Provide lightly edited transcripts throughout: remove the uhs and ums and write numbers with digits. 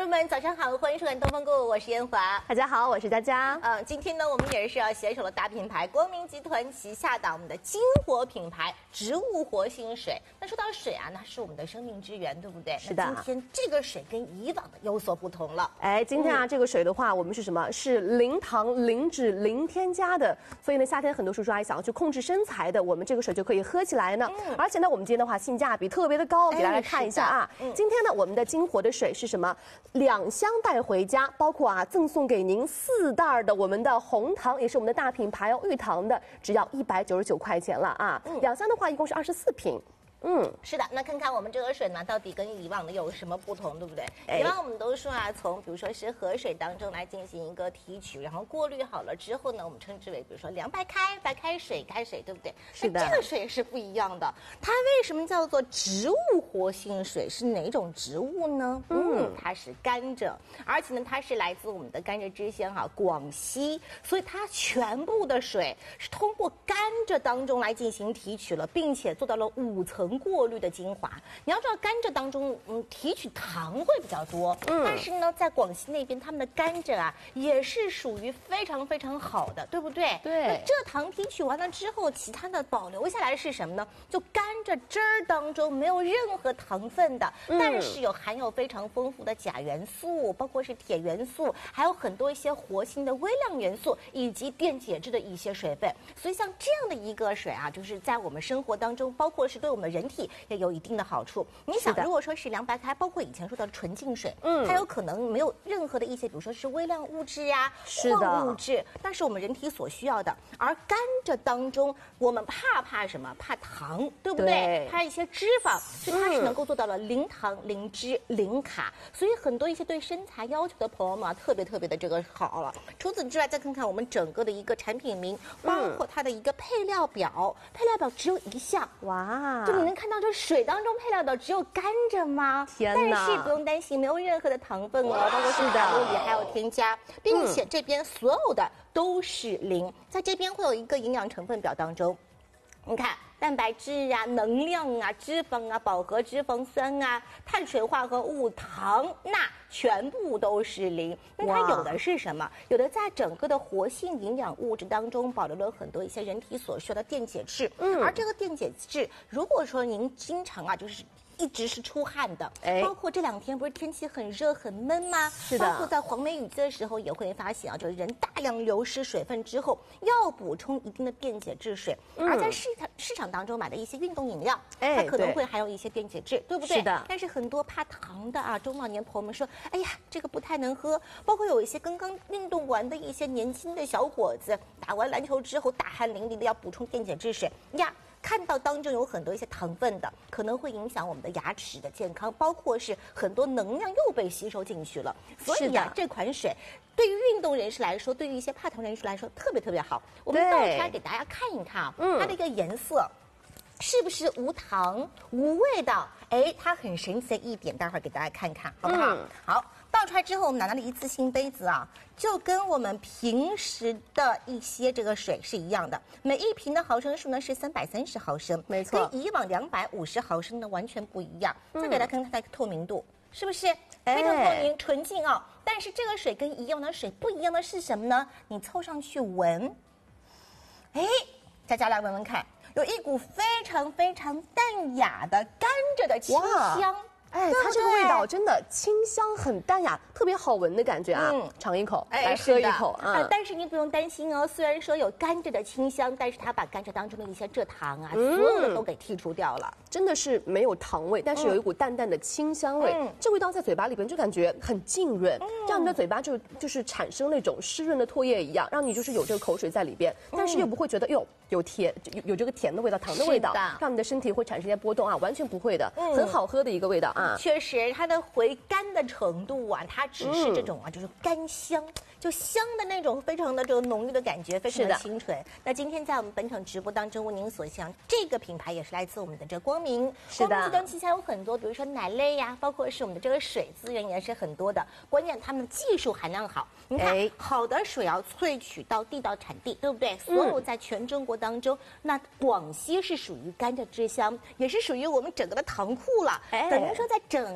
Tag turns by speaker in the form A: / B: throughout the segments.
A: 们早上好，欢迎收看《东方购物》，我是燕华。
B: 大家好，我是佳佳。
A: 今天呢，我们也是要携手了大品牌光明集团旗下的我们的金活品牌植物活性水。那说到水啊，那是我们的生命之源，对不对？
B: 是的。
A: 今天这个水跟以往的有所不同了。
B: 哎，今天啊，这个水的话，我们是什么？是零糖、零脂、零添加的。所以呢，夏天很多叔叔阿姨想要去控制身材的，我们这个水就可以喝起来呢。而且呢，我们今天的话性价比特别的高，给大家看一下啊。今天呢，我们的金活的水是什么？2箱带回家，包括啊赠送给您4袋的我们的红糖，也是我们的大品牌哦，玉堂的，只要199块钱了啊。2箱的话一共是24瓶。
A: 是的，那看看我们这个水呢，到底跟以往的有什么不同，对不对？以往我们都说啊，从比如说是河水当中来进行一个提取，然后过滤好了之后呢，我们称之为比如说凉白开、白开水、开水，对不对？
B: 是的。
A: 这个水是不一样的，它为什么叫做植物活性水？是哪种植物呢？它是甘蔗，而且呢，它是来自我们的甘蔗之乡广西，所以它全部的水是通过甘蔗当中来进行提取了，并且做到了5层过滤的精华。你要知道甘蔗当中提取糖会比较多，但是呢在广西那边他们的甘蔗啊也是属于非常非常好的，对不对？
B: 对。
A: 那蔗糖提取完了之后，其他的保留下来是什么呢？就甘蔗汁儿当中没有任何糖分的，但是含有非常丰富的钾元素，包括是铁元素，还有很多一些活性的微量元素以及电解质的一些水分。所以像这样的一个水啊，就是在我们生活当中，包括是对我们人体也有一定的好处。你想，如果说是凉白开，包括以前说的纯净水，它有可能没有任何的一些，比如说是微量物质呀、矿物质，那是我们人体所需要的。而甘蔗当中，我们怕什么？怕糖，对不对？怕一些脂肪，所以它是能够做到了零糖、零脂、零卡。所以很多一些对身材要求的朋友们啊，特别的这个好了。除此之外，再看看我们整个的一个产品名，包括它的一个配料表，配料表只有1项。
B: 哇！
A: 就你能看到，这水当中配料表只有甘蔗吗？
B: 天哪！
A: 但是不用担心，没有任何的糖分哦，包括是卡路里还有添加，并且这边所有的都是零。在这边会有一个营养成分表当中，你看。蛋白质啊、能量啊、脂肪啊、饱和脂肪酸啊、碳水化合物、糖、钠，全部都是零。那它有的是什么？有的在整个的活性营养物质当中保留了很多一些人体所需要的电解质。而这个电解质，如果说您经常啊，就是一直是出汗的，包括这2天不是天气很热很闷吗？
B: 是的。
A: 包括在黄梅雨季的时候也会发现啊，就是人大量流失水分之后，要补充一定的电解质水。而在市场当中买的一些运动饮料，它可能会含有一些电解质，对不对？
B: 是的。
A: 但是很多怕糖的啊，中老年朋友们说，哎呀，这个不太能喝。包括有一些刚刚运动完的一些年轻的小伙子，打完篮球之后大汗淋漓的要补充电解质水呀。看到当中有很多一些糖分的，可能会影响我们的牙齿的健康，包括是很多能量又被吸收进去了。所以呀，这款水对于运动人士来说，对于一些怕糖人士来说，特别好。我们倒出来给大家看一看啊，它的一个颜色。是不是无糖无味道？它很神奇的一点，待会儿给大家看看，好不好？好，倒出来之后，我们拿了一次性杯子啊，就跟我们平时的一些这个水是一样的。每一瓶的毫升数呢是330毫升，
B: 没错，
A: 跟以往250毫升的完全不一样。再给大家看看它的透明度，是不是非常透明、纯净啊？但是这个水跟以往的水不一样的是什么呢？你凑上去闻，佳佳来闻闻看。有一股非常淡雅的甘蔗的清香，
B: 它这个味道真的清香很淡雅，特别好闻的感觉啊！尝一口，来喝一口啊！
A: 但是你不用担心哦，虽然说有甘蔗的清香，但是它把甘蔗当中的一些蔗糖啊，所有的都给剔除掉了。
B: 真的是没有糖味，但是有一股淡淡的清香味。这味道在嘴巴里边就感觉很浸润，让你的嘴巴就是产生那种湿润的唾液一样，让你就是有这个口水在里边，但是又不会觉得有甜，有这个甜的味道、糖的味道，让你的身体会产生一些波动啊，完全不会的，很好喝的一个味道啊。
A: 确实，它的回甘的程度啊，它只是这种啊，就是甘香。就香的那种非常的这个浓郁的感觉，非常的清纯。那今天在我们本场直播当中为您所向，这个品牌也是来自我们的这光明。光明集团旗下有很多，比如说奶类呀，包括是我们的这个水资源也是很多的。关键他们的技术含量好，你看，好的水要萃取到地道产地，对不对？所有在全中国当中，那广西是属于甘蔗之乡，也是属于我们整个的糖库了。等于说在整个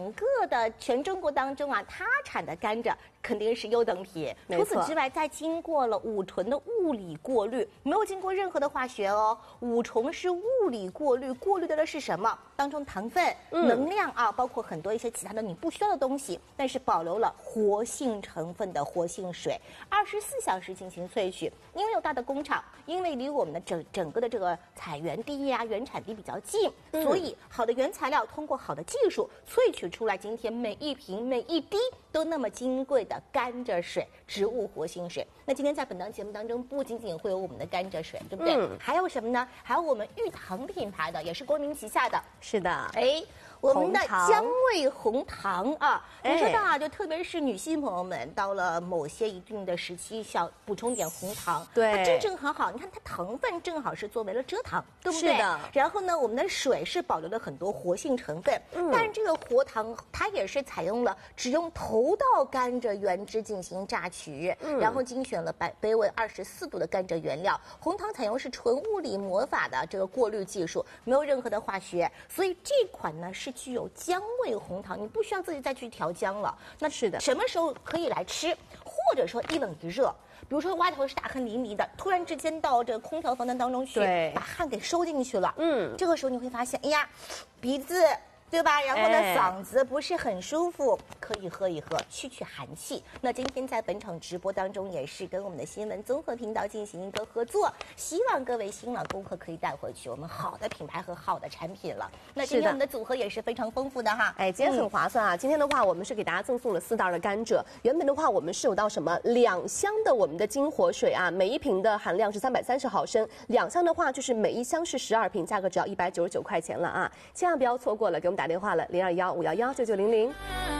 A: 个的全中国当中啊，它产的甘蔗肯定是优等品。除此之外，再经过了5醇的物理过滤，没有经过任何的化学哦。5醇是物理过滤，过滤的是什么？当中糖分、能量啊，包括很多一些其他的你不需要的东西，但是保留了活性成分的活性水，24小时进行萃取。因为有大的工厂，因为离我们的整个的这个采源地呀、原产地比较近，所以好的原材料通过好的技术萃取出来，今天每一瓶每一滴都那么金贵的甘蔗水，植物活性水。那今天在本档节目当中，不仅仅会有我们的甘蔗水，对不对？还有什么呢？还有我们玉堂品牌的，也是光明旗下的。
B: 是的，
A: 哎。我们的姜味红糖啊，你说的啊，就特别是女性朋友们到了某些一定的时期，想补充点红糖，
B: 对，
A: 那正好，你看它糖分正好是作为了蔗糖，对不对？
B: 是的。
A: 然后呢，我们的水是保留了很多活性成分，但是这个活糖它也是采用了只用头道甘蔗原汁进行榨取，然后精选了北纬24度的甘蔗原料，红糖采用是纯物理魔法的这个过滤技术，没有任何的化学，所以这款呢是具有姜味红糖，你不需要自己再去调姜了。那
B: 是的，
A: 什么时候可以来吃？或者说一冷一热，比如说外头是大汗淋漓的，突然之间到这个空调房间当中去，把汗给收进去了。这个时候你会发现，哎呀，鼻子。对吧？然后呢，嗓子不是很舒服，可以喝一喝，去寒气。那今天在本场直播当中，也是跟我们的新闻综合频道进行一个合作，希望各位新老顾客可以带回去我们好的品牌和好的产品了。那今天我们的组合也是非常丰富的哈。
B: 哎，今天很划算啊！今天的话，我们是给大家赠送了4袋的甘蔗。原本的话，我们是有到什么2箱的我们的金活水啊，每一瓶的含量是330毫升，2箱的话就是每一箱是12瓶，价格只要199块钱了啊！千万不要错过了，给我们打电话了，021-511-9900。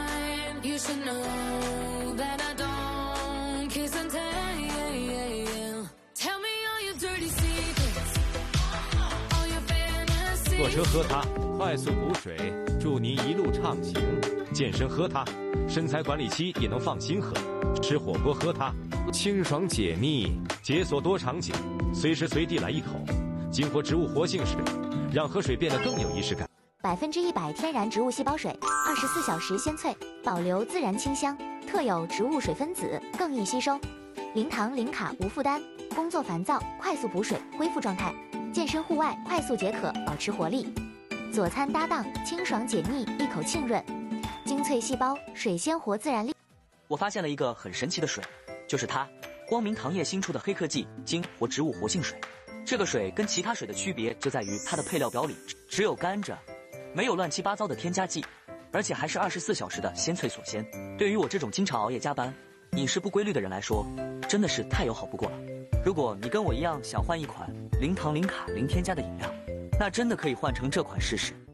C: 坐车喝它，快速补水，祝您一路畅行。健身喝它，身材管理期也能放心喝。吃火锅喝它，清爽解腻，解锁多场景，随时随地来一口。金活植物活性水，让喝水变得更有仪式感。
D: 100%天然植物细胞水，24小时鲜萃，保留自然清香，特有植物水分子，更易吸收。零糖零卡无负担，工作烦躁快速补水恢复状态，健身户外快速解渴保持活力。佐餐搭档清爽解腻，一口沁润，精粹细胞水鲜活自然力。
E: 我发现了一个很神奇的水，就是它，光明糖业新出的黑科技金活植物活性水。这个水跟其他水的区别就在于它的配料表里只有甘蔗，没有乱七八糟的添加剂，而且还是24小时的鲜萃锁鲜。对于我这种经常熬夜加班、饮食不规律的人来说，真的是太友好不过了。如果你跟我一样想换一款零糖零卡零添加的饮料，那真的可以换成这款试试。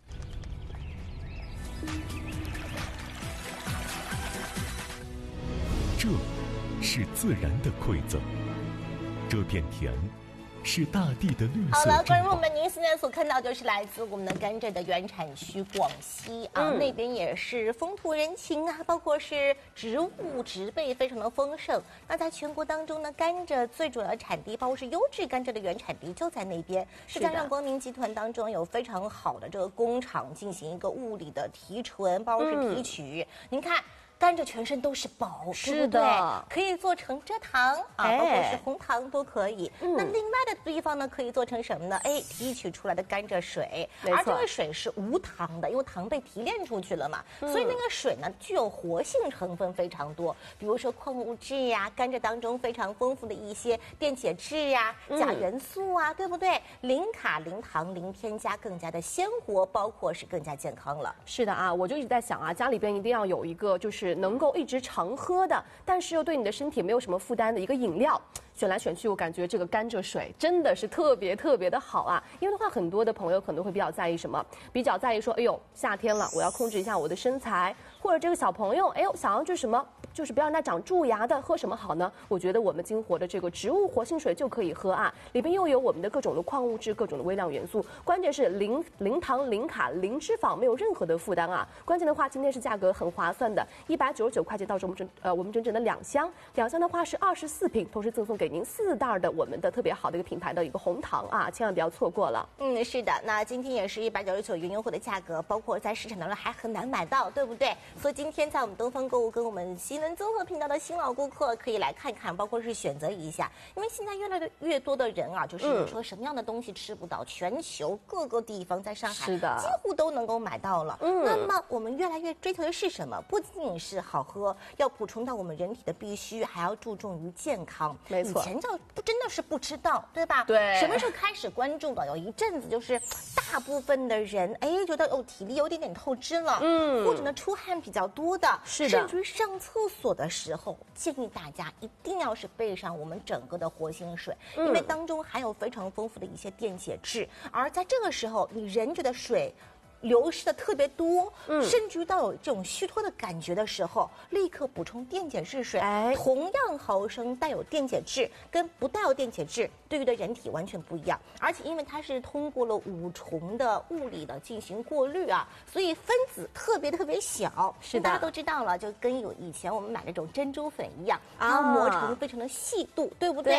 F: 这是自然的馈赠，这片田是大地的绿色。
A: 好了，观众们，您现在所看到就是来自我们的甘蔗的原产区广西啊，那边也是风土人情啊，包括是植物植被非常的丰盛。那在全国当中呢，甘蔗最主要的产地，包括是优质甘蔗的原产地就在那边。再加上光明集团当中有非常好的这个工厂进行一个物理的提纯，包括是提取。您看。甘蔗全身都是宝，
B: 是的，
A: 可以做成蔗糖啊，包括是红糖都可以。那另外的地方呢，可以做成什么呢？哎，提取出来的甘蔗水，而这个水是无糖的，因为糖被提炼出去了嘛，所以那个水呢具有活性成分非常多，比如说矿物质呀，甘蔗当中非常丰富的一些电解质呀、钾元素啊，对不对？零卡、零糖、零添加，更加的鲜活，包括是更加健康了。
B: 是的啊，我就一直在想啊，家里边一定要有一个就是能够一直常喝的，但是又对你的身体没有什么负担的一个饮料。选来选去，我感觉这个甘蔗水真的是特别的好啊！因为的话，很多的朋友可能会比较在意什么？比较在意说，哎呦，夏天了，我要控制一下我的身材，或者这个小朋友，哎呦，想要就是什么就是不要让它长蛀牙的，喝什么好呢？我觉得我们金活的这个植物活性水就可以喝啊，里边又有我们的各种的矿物质、各种的微量元素，关键是零糖、零卡、零脂肪，没有任何的负担啊。关键的话，今天是价格很划算的，199块钱到时候我们整整的2箱，2箱的话是24瓶，同时赠送给您4袋的我们的特别好的一个品牌的一个红糖啊，千万不要错过了。
A: 是的，那今天也是199元优惠的价格，包括在市场当中还很难买到，对不对？所以今天在我们东方购物跟我们新闻综合频道的新老顾客可以来看看，包括是选择一下，因为现在越来越多的人啊，就是你说什么样的东西吃不到，全球各个地方在上海
B: 是的
A: 几乎都能够买到了。那么我们越来越追求的是什么？不仅仅是好喝，要补充到我们人体的必须，还要注重于健康。
B: 没错，
A: 以前真的是不知道，对吧？
B: 对。
A: 什么时候开始关注的？有一阵子就是大部分的人觉得体力有点透支了，或者呢出汗比较多的，
B: 是的，
A: 甚至于上厕所的时候，建议大家一定要是备上我们整个的活性水，因为当中含有非常丰富的一些电解质，而在这个时候，你人觉得水流失的特别多，甚至于到有这种虚脱的感觉的时候，立刻补充电解质水。同样毫升带有电解质，跟不带有电解质对于的人体完全不一样。而且因为它是通过了5重的物理的进行过滤啊，所以分子特别小。
B: 是的，
A: 大家都知道了，就跟以前我们买那种珍珠粉一样，它要磨成非常的细度，对不对？